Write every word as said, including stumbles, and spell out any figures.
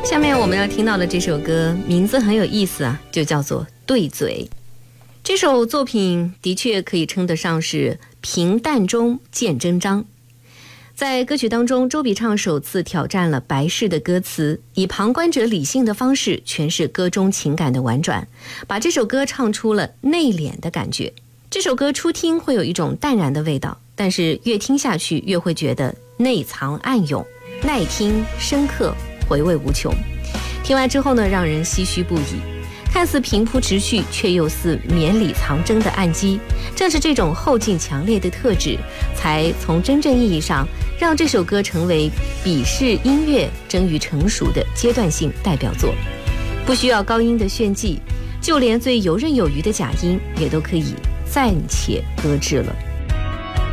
下面我们要听到的这首歌名字很有意思啊，就叫做《对嘴》。这首作品的确可以称得上是平淡中见真章。在歌曲当中，周笔畅首次挑战了白氏的歌词，以旁观者理性的方式诠释歌中情感的婉转，把这首歌唱出了内敛的感觉。这首歌初听会有一种淡然的味道，但是越听下去越会觉得内藏暗涌，耐听深刻，回味无穷。听完之后呢，让人唏嘘不已。看似平铺直叙，却又似绵里藏针的暗击，正是这种后劲强烈的特质，才从真正意义上让这首歌成为笔式音乐臻于成熟的阶段性代表作。不需要高音的炫技，就连最游刃有余的假音也都可以暂且搁置了。